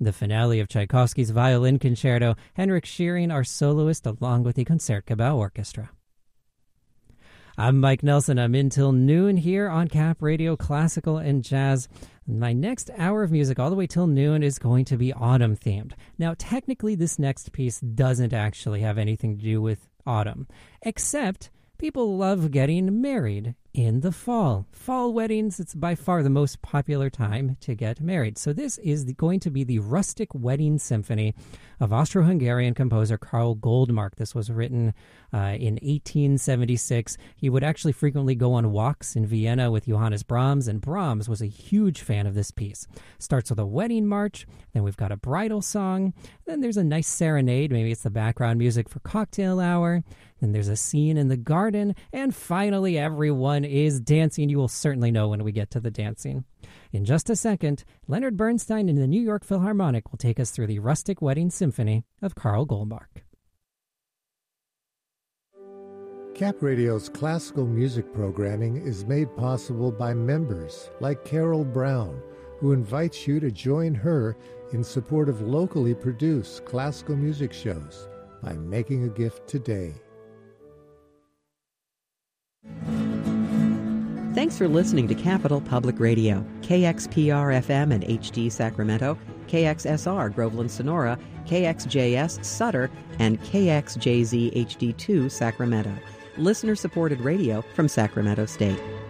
The finale of Tchaikovsky's Violin Concerto, Henrik Shearing, our soloist, along with the Concertgebouw Orchestra. I'm Mike Nelson. I'm in till noon here on Cap Radio Classical and Jazz. My next hour of music all the way till noon is going to be autumn-themed. Now, technically, this next piece doesn't actually have anything to do with autumn, except people love getting married in the fall. Fall weddings, it's by far the most popular time to get married. So this is going to be the Rustic Wedding Symphony of Austro-Hungarian composer Karl Goldmark. This was written in 1876. He would actually frequently go on walks in Vienna with Johannes Brahms, and Brahms was a huge fan of this piece. Starts with a wedding march, then we've got a bridal song, then there's a nice serenade, maybe it's the background music for cocktail hour, then there's a scene in the garden, and finally everyone is dancing. You will certainly know when we get to the dancing. In just a second, Leonard Bernstein and the New York Philharmonic will take us through the Rustic Wedding Symphony of Karl Goldmark. Cap Radio's classical music programming is made possible by members like Carol Brown, who invites you to join her in support of locally produced classical music shows by making a gift today. Thanks for listening to Capital Public Radio, KXPR-FM and HD Sacramento, KXSR Groveland Sonora, KXJS Sutter, and KXJZ HD2 Sacramento. Listener-supported radio from Sacramento State.